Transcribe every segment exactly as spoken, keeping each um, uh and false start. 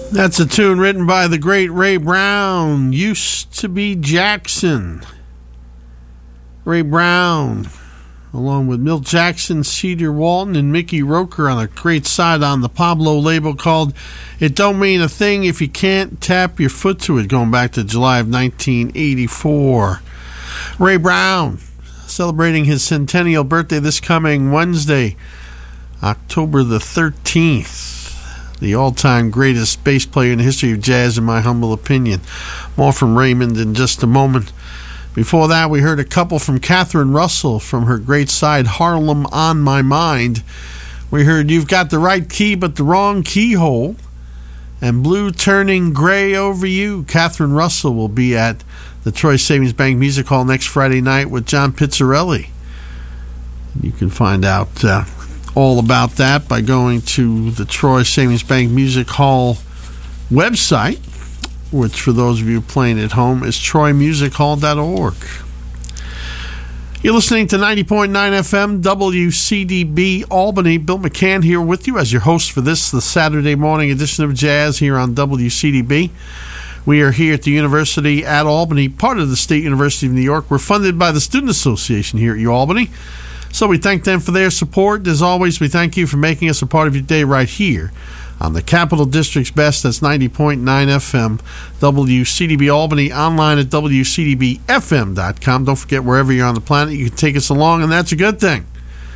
That's a tune written by the great Ray Brown. Used to be Jackson. Ray Brown, along with Milt Jackson, Cedar Walton, and Mickey Roker on a great side on the Pablo label called It Don't Mean a Thing If You Can't Tap Your Foot to It, going back to July of nineteen eighty-four. Ray Brown, celebrating his centennial birthday this coming Wednesday, October the thirteenth. The all-time greatest bass player in the history of jazz, in my humble opinion. More from Raymond in just a moment. Before that, we heard a couple from Catherine Russell from her great side, Harlem on My Mind. We heard You've Got the Right Key but the Wrong Keyhole, and Blue Turning Gray Over You. Catherine Russell will be at the Troy Savings Bank Music Hall next Friday night with John Pizzarelli. You can find out uh, all about that by going to the Troy Savings Bank Music Hall website, which for those of you playing at home is troy music hall dot org. You're listening to ninety point nine F M W C D B Albany. Bill McCann here with you as your host for this, the Saturday morning edition of Jazz here on W C D B. We are here at the University at Albany, part of the State University of New York. We're funded by the Student Association here at UAlbany. So we thank them for their support. As always, we thank you for making us a part of your day right here on the Capital District's best. That's ninety point nine F M, W C D B Albany, online at W C D B F M dot com. Don't forget, wherever you're on the planet, you can take us along, and that's a good thing.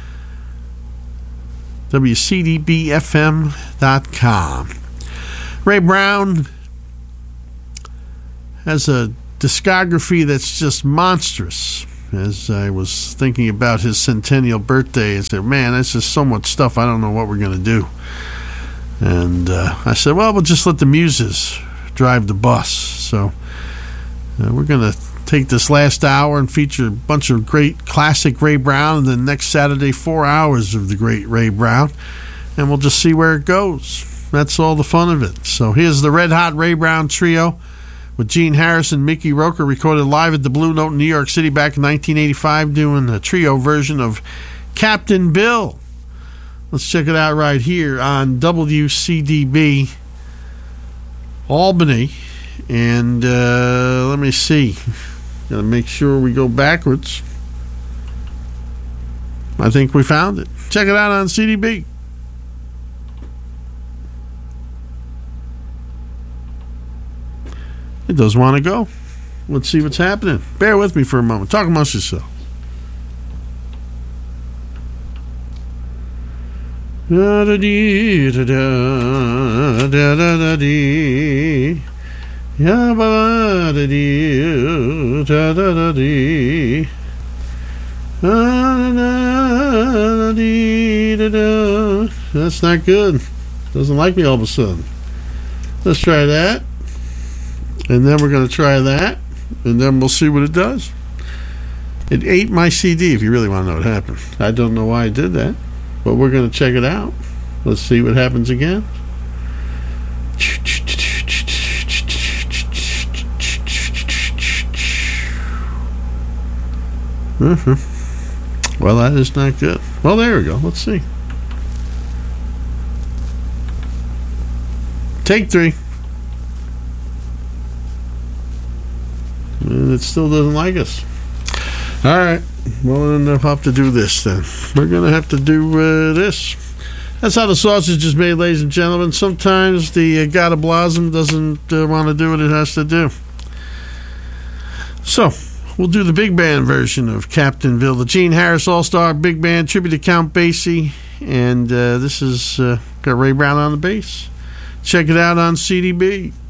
W C D B F M dot com. Ray Brown has a discography that's just monstrous. As I was thinking about his centennial birthday, I said, man, that's just so much stuff, I don't know what we're going to do. And uh, I said, well, we'll just let the muses drive the bus. So uh, we're going to take this last hour and feature a bunch of great classic Ray Brown, and then next Saturday, four hours of the great Ray Brown. And we'll just see where it goes. That's all the fun of it. So here's the Red Hot Ray Brown Trio with Gene Harrison, Mickey Roker, recorded live at the Blue Note in New York City back in nineteen eighty-five, doing a trio version of Captain Bill. Let's check it out right here on W C D B Albany. And uh, let me see. Gotta make sure we go backwards. I think we found it. Check it out on C D B. It does want to go. Let's see what's happening. Bear with me for a moment. Talk amongst yourself. Da da dee da da da da da dee. Ya ba da dee da da da dee. Da da dee da da. That's not good. Doesn't like me all of a sudden. Let's try that. And then we're going to try that, and then we'll see what it does. It ate my C D, if you really want to know what happened. I don't know why I did that, but we're going to check it out. Let's see what happens again. Mm-hmm. Well, that is not good. Well, there we go. Let's see. Take three. And it still doesn't like us. All right. Well, then I'll have to do this then. We're going to have to do uh, this. That's how the sausage is made, ladies and gentlemen. Sometimes the uh, Gata Blossom doesn't uh, want to do what it has to do. So, we'll do the big band version of Captain Bill, the Gene Harris All-Star Big Band tribute to Count Basie. And uh, this is uh, got Ray Brown on the bass. Check it out on C D B.